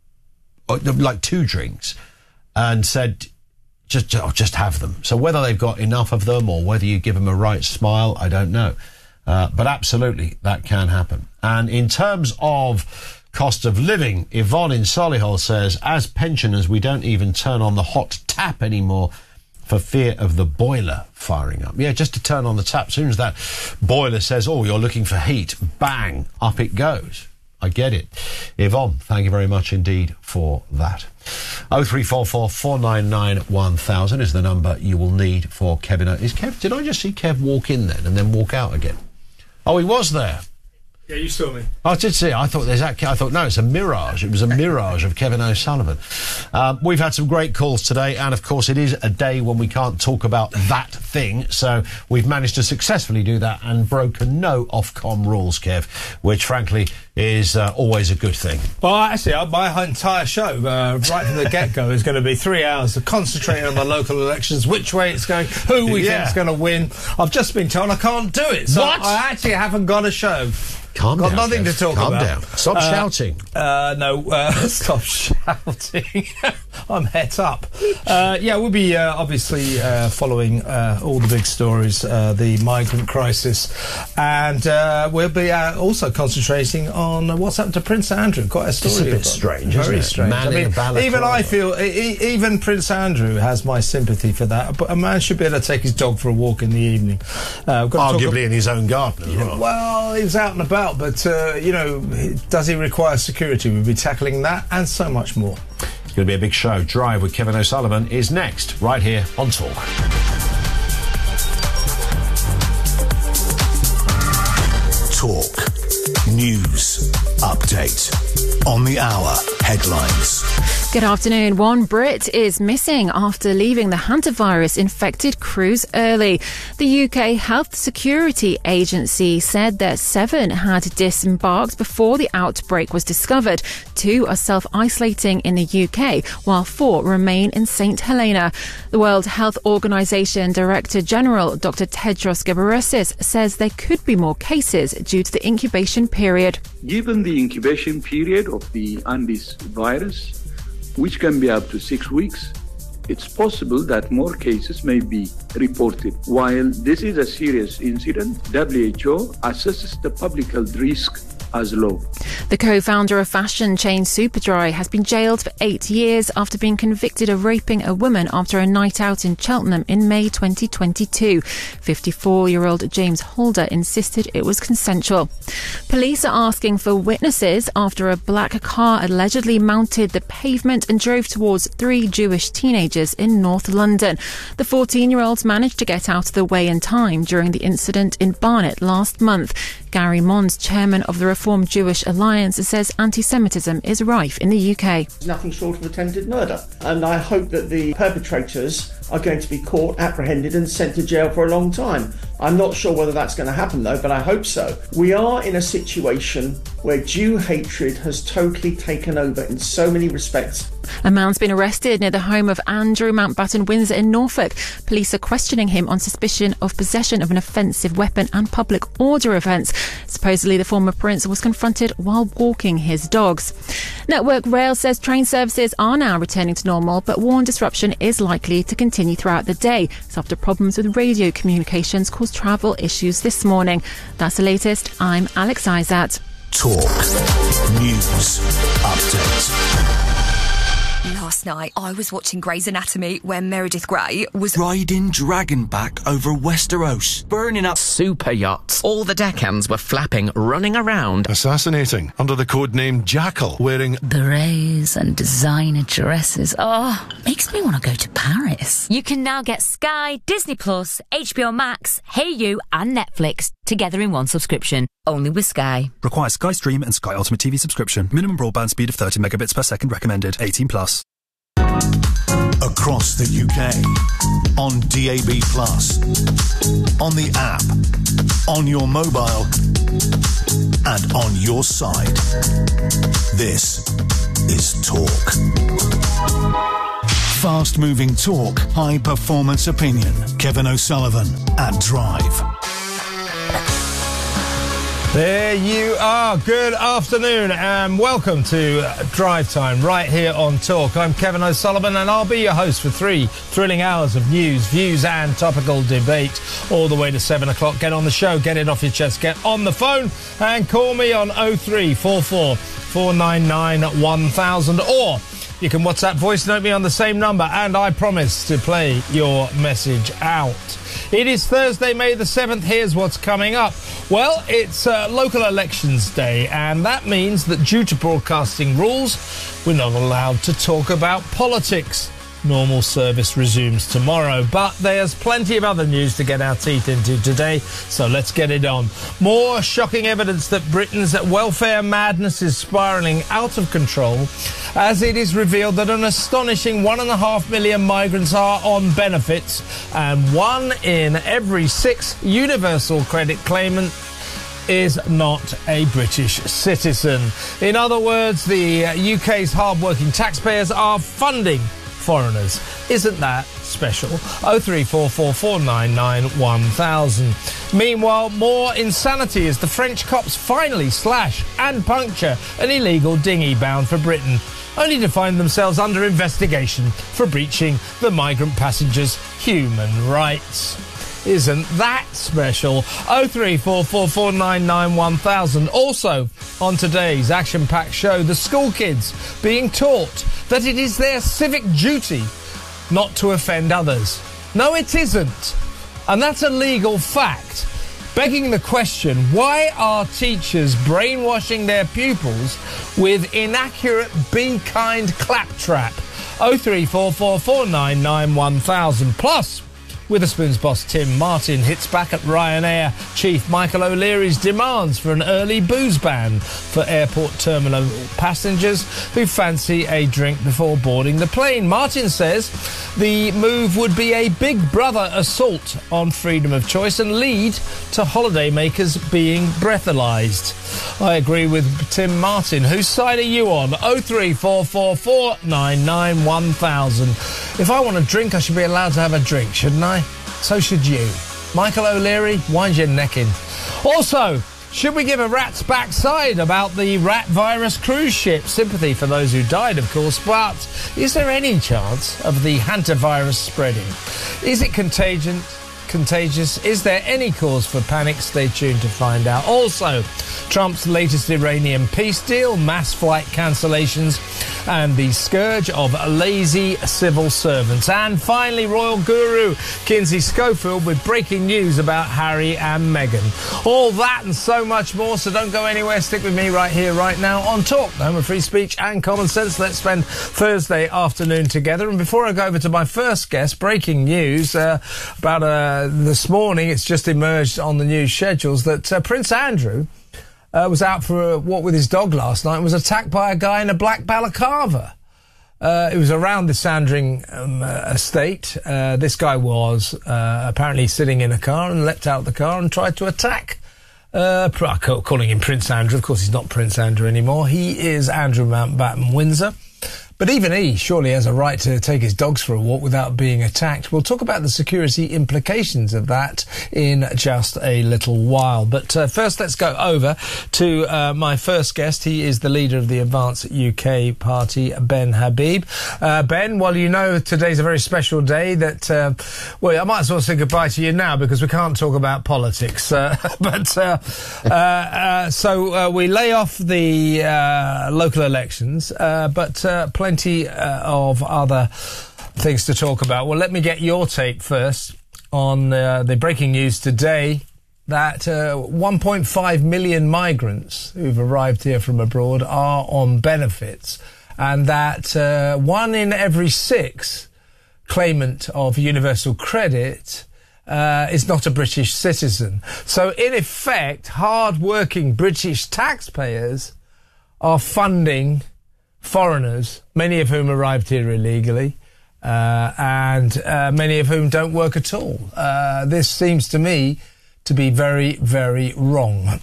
like two drinks, and said, Just, oh, just have them. So whether they've got enough of them or whether you give them a right smile, I don't know. Uh, but absolutely, that can happen. And in terms of cost of living, Yvonne in Solihull says, as pensioners, we don't even turn on the hot tap anymore for fear of the boiler firing up. Yeah, just to turn on the tap. As soon as that boiler says, oh, you're looking for heat, bang, up it goes. I get it. Yvonne, thank you very much indeed for that. oh three four four, four nine nine, one thousand is the number you will need for Kevin. Is Kev, did I just see Kev walk in then and then walk out again? Oh, he was there.
Yeah, you saw me.
I did see it. I thought there's that. I thought no, it's a mirage. It was a mirage of Kevin O'Sullivan. Um, we've had some great calls today, and of course, it is a day when we can't talk about that thing. So we've managed to successfully do that and broken no Ofcom rules, Kev, which frankly is uh, always a good thing.
Well, actually, uh, my entire show, uh, right from the get-go, is going to be three hours of concentrating on the local elections, which way it's going, who we yeah. think is going to win. I've just been told I can't do it, so
what?
I actually haven't got a show.
Calm
Got
down,
nothing
Kev.
to talk
Calm
about.
down. Stop
uh,
shouting.
Uh, no, uh, stop shouting. I'm het up. Uh, yeah, we'll be uh, obviously uh, following uh, all the big stories, uh, the migrant crisis, and uh, we'll be uh, also concentrating on uh, what's happened to Prince Andrew. Quite a story.
It's a bit strange,
Very
isn't it?
strange.
Man
I mean,
in a balaclava.
even I feel, e- even Prince Andrew has my sympathy for that. But a man should be able to take his dog for a walk in the evening. Uh, we've got to
Arguably in his own garden as well.
Well, he was out and about, but, uh, you know, does he require security? We'll be tackling that and so much more.
It's going to be a big show. Drive with Kevin O'Sullivan is next, right here on Talk.
Talk. News. Update. On the hour. Headlines.
Good afternoon. One Brit is missing after leaving the hantavirus-infected cruise early. The U K Health Security Agency said that seven had disembarked before the outbreak was discovered. Two are self-isolating in the U K, while four remain in Saint Helena. The World Health Organization Director General Doctor Tedros Ghebreyesus says there could be more cases due to the incubation period.
Given the incubation period of the Andes virus, which can be up to six weeks, it's possible that more cases may be reported. While this is a serious incident, W H O assesses the public health risk as low.
The co-founder of fashion chain Superdry has been jailed for eight years after being convicted of raping a woman after a night out in Cheltenham in May twenty twenty-two. fifty-four-year-old James Holder insisted it was consensual. Police are asking for witnesses after a black car allegedly mounted the pavement and drove towards three Jewish teenagers in North London. The fourteen-year-olds managed to get out of the way in time during the incident in Barnet last month. Gary Mons, chairman of the Reformed Jewish Alliance, says anti-Semitism is rife in the U K.
It's nothing short of attempted murder, and I hope that the perpetrators are going to be caught, apprehended and sent to jail for a long time. I'm not sure whether that's going to happen though, but I hope so. We are in a situation where Jew hatred has totally taken over in so many respects.
A man's been arrested near the home of Andrew Mountbatten Windsor in Norfolk. Police are questioning him on suspicion of possession of an offensive weapon and public order offence. Supposedly the former prince was confronted while walking his dogs. Network Rail says train services are now returning to normal, but warned disruption is likely to continue throughout the day. It's after problems with radio communications caused travel issues this morning. That's the latest. I'm Alex Izat.
Talk News Update.
Last night, I was watching Grey's Anatomy when Meredith Grey was
riding Dragonback over Westeros, burning up
super yachts. All the deckhands were flapping, running around,
assassinating under the codename Jackal, wearing
berets and designer dresses. Oh, makes me want to go to Paris.
You can now get Sky, Disney Plus, H B O Max, Hey You, and Netflix together in one subscription. Only with Sky.
Requires Sky Stream and Sky Ultimate T V subscription. Minimum broadband speed of thirty megabits per second recommended. eighteen plus.
Across the U K, on D A B plus, on the app, on your mobile, and on your side. This is Talk. Fast-moving talk, high-performance opinion. Kevin O'Sullivan at Drive.
There you are. Good afternoon and welcome to Drive Time right here on Talk. I'm Kevin O'Sullivan and I'll be your host for three thrilling hours of news, views and topical debate all the way to seven o'clock. Get on the show, get it off your chest, get on the phone and call me on oh three four four, four nine nine, one thousand or you can WhatsApp voice note me on the same number and I promise to play your message out. It is Thursday, May the seventh. Here's what's coming up. Well, it's uh, local elections day, and that means that due to broadcasting rules, we're not allowed to talk about politics. Normal service resumes tomorrow, but there's plenty of other news to get our teeth into today, so let's get it on. More shocking evidence that Britain's welfare madness is spiralling out of control, as it is revealed that an astonishing one and a half million migrants are on benefits, and one in every six universal credit claimant is not a British citizen. In other words, the U K's hard-working taxpayers are funding foreigners. Isn't that special? oh three four four, four nine nine, one thousand. Meanwhile, more insanity as the French cops finally slash and puncture an illegal dinghy bound for Britain, only to find themselves under investigation for breaching the migrant passengers' human rights. Isn't that special? oh three four four, four nine nine, one thousand. Also, on today's action-packed show, the school kids being taught that it is their civic duty not to offend others. No, it isn't. And that's a legal fact. Begging the question, why are teachers brainwashing their pupils with inaccurate Be Kind claptrap? oh three four four, four nine nine, one thousand. Plus, Witherspoon's boss Tim Martin hits back at Ryanair chief Michael O'Leary's demands for an early booze ban for airport terminal passengers who fancy a drink before boarding the plane. Martin says the move would be a big brother assault on freedom of choice and lead to holidaymakers being breathalyzed. I agree with Tim Martin. Whose side are you on? oh three four four, four nine nine, one thousand. If I want a drink, I should be allowed to have a drink, shouldn't I? So should you. Michael O'Leary, wind your neck in. Also, should we give a rat's backside about the rat virus cruise ship? Sympathy for those who died, of course, but is there any chance of the hantavirus spreading? Is it contagion? Contagious? Is there any cause for panic? Stay tuned to find out. Also, Trump's latest Iranian peace deal, mass flight cancellations, and the scourge of lazy civil servants. And finally, royal guru Kinsey Schofield with breaking news about Harry and Meghan. All that and so much more, so don't go anywhere. Stick with me right here, right now on Talk, home of free speech and common sense. Let's spend Thursday afternoon together. And before I go over to my first guest, breaking news uh, about uh, this morning, it's just emerged on the news schedules that uh, Prince Andrew Uh, was out for a walk with his dog last night and was attacked by a guy in a black balaclava. Uh, it was around the Sandring um, uh, estate. Uh, this guy was uh, apparently sitting in a car and leapt out of the car and tried to attack. Uh, calling him Prince Andrew. Of course, he's not Prince Andrew anymore. He is Andrew Mountbatten Windsor. But even he surely has a right to take his dogs for a walk without being attacked. We'll talk about the security implications of that in just a little while. But uh, first, let's go over to uh, my first guest. He is the leader of the Advance U K party, Ben Habib. Uh, Ben, well, you know today's a very special day that, uh, well, I might as well say goodbye to you now because we can't talk about politics. Uh, but uh, uh, uh, so uh, we lay off the uh, local elections, uh, but uh, plenty uh, of other things to talk about. Well, let me get your take first on uh, the breaking news today that uh, one point five million migrants who've arrived here from abroad are on benefits, and that uh, one in every six claimant of universal credit uh, is not a British citizen. So, in effect, hard-working British taxpayers are funding foreigners, many of whom arrived here illegally, uh, and uh, many of whom don't work at all. Uh, this seems to me to be very, very wrong.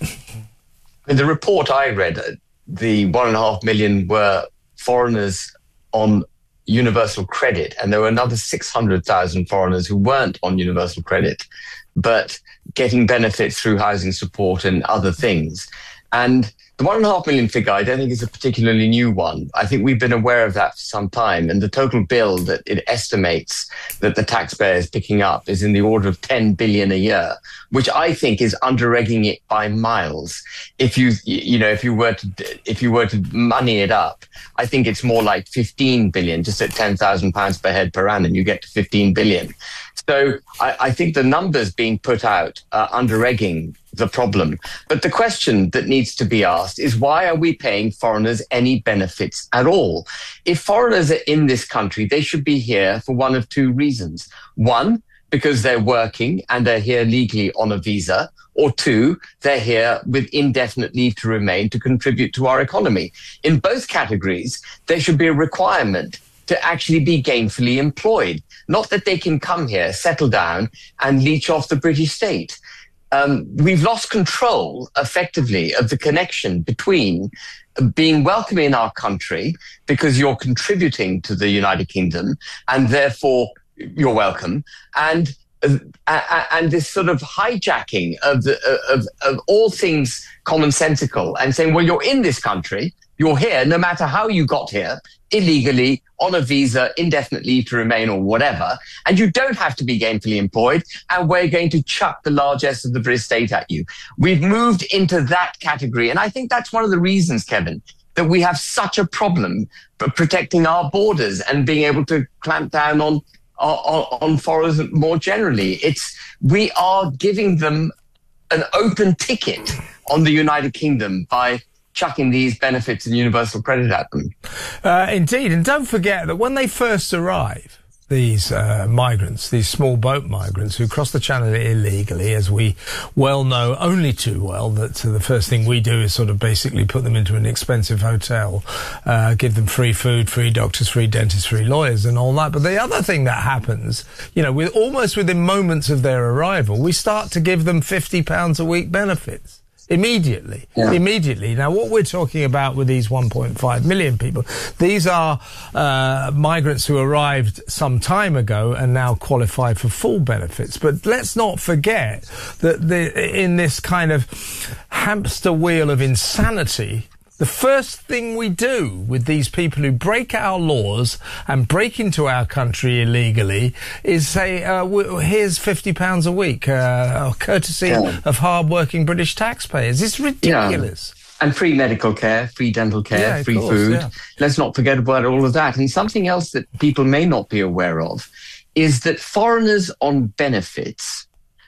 In the report I read, the one and a half million were foreigners on universal credit, and there were another six hundred thousand foreigners who weren't on universal credit, but getting benefits through housing support and other things. And the one and a half million figure, I don't think is a particularly new one. I think we've been aware of that for some time. And the total bill that it estimates that the taxpayer is picking up is in the order of ten billion a year, which I think is under-egging it by miles. If you, you know, if you were to, if you were to money it up, I think it's more like fifteen billion, just at ten thousand pounds per head per annum, you get to fifteen billion. So I, I think the numbers being put out are under-egging the problem. But the question that needs to be asked is, why are we paying foreigners any benefits at all? If foreigners are in this country, they should be here for one of two reasons. One, because they're working and they're here legally on a visa, or two, they're here with indefinite leave to remain to contribute to our economy. In both categories, there should be a requirement to actually be gainfully employed, not that they can come here, settle down, and leech off the British state. Um, we've lost control, effectively, of the connection between being welcome in our country because you're contributing to the United Kingdom, and therefore you're welcome, and uh, and this sort of hijacking of the of, of all things commonsensical and saying, well, you're in this country, you're here, no matter how you got here, illegally, on a visa, indefinite leave to remain or whatever, and you don't have to be gainfully employed, and we're going to chuck the largesse of the British state at you. We've moved into that category, and I think that's one of the reasons, Kevin, that we have such a problem protecting our borders and being able to clamp down on, on, on foreigners more generally. It's, we are giving them an open ticket on the United Kingdom by chucking these benefits and universal credit at them.
Uh, indeed. And don't forget that when they first arrive, these uh, migrants, these small boat migrants who cross the channel illegally, as we well know only too well, that uh, the first thing we do is sort of basically put them into an expensive hotel, uh, give them free food, free doctors, free dentists, free lawyers and all that. But the other thing that happens, you know, with almost within moments of their arrival, we start to give them fifty pounds a week benefits. Immediately, yeah. immediately. Now, what we're talking about with these one point five million people, these are uh, migrants who arrived some time ago and now qualify for full benefits. But let's not forget that the, in this kind of hamster wheel of insanity, the first thing we do with these people who break our laws and break into our country illegally is say, uh, here's fifty pounds a week, uh, courtesy yeah. of hard-working British taxpayers. It's ridiculous.
Yeah. And free medical care, free dental care,
yeah,
free
course,
food.
Yeah.
Let's not forget about all of that. And something else that people may not be aware of is that foreigners on benefits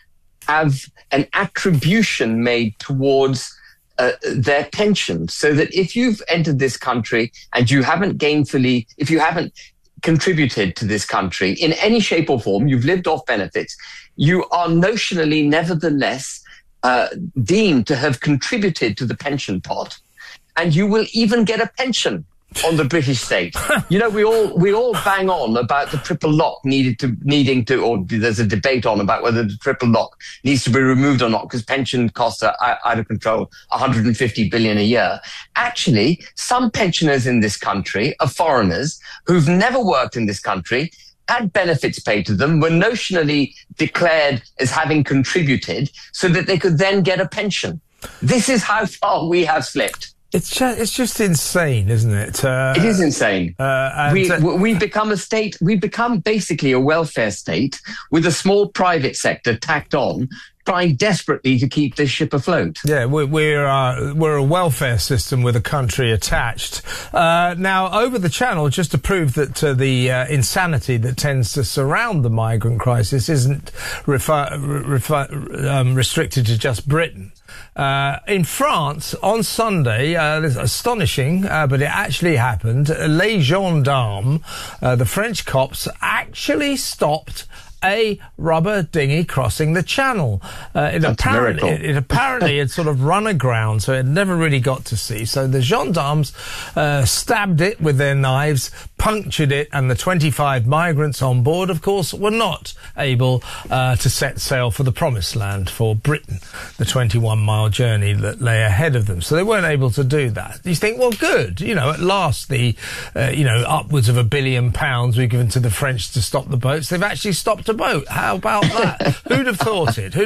have an attribution made towards Uh, their pension, so that if you've entered this country and you haven't gainfully, if you haven't contributed to this country in any shape or form, you've lived off benefits, you are notionally nevertheless uh, deemed to have contributed to the pension pot, and you will even get a pension on the British state. You know, we all we all bang on about the triple lock needed to needing to, or there's a debate on about whether the triple lock needs to be removed or not because pension costs are out of control, one hundred fifty billion a year. Actually, some pensioners in this country are foreigners who've never worked in this country, had benefits paid to them, were notionally declared as having contributed so that they could then get a pension. This is how far we have slipped.
It's just, it's just insane, isn't it? Uh,
it is insane.
Uh, and,
we,
uh,
we become a state, we become basically a welfare state with a small private sector tacked on, trying desperately to keep this ship afloat.
Yeah, we're we're, uh, we're a welfare system with a country attached. Uh, now, over the channel, just to prove that uh, the uh, insanity that tends to surround the migrant crisis isn't refer- refer- um, restricted to just Britain. Uh, in France, on Sunday, uh, this is astonishing, uh, but it actually happened, les gendarmes, uh, the French cops, actually stopped a rubber dinghy crossing the channel. Uh, it, apparently, it, it apparently had sort of run aground, so it never really got to sea. So the gendarmes uh, stabbed it with their knives, punctured it, and the twenty-five migrants on board, of course, were not able uh, to set sail for the promised land, for Britain, the twenty-one mile journey that lay ahead of them. So they weren't able to do that. You think, well, good. You know, at last the, uh, you know, upwards of a billion pounds we've given to the French to stop the boats. They've actually stopped a boat. How about that? Who'd have thought it? Who'd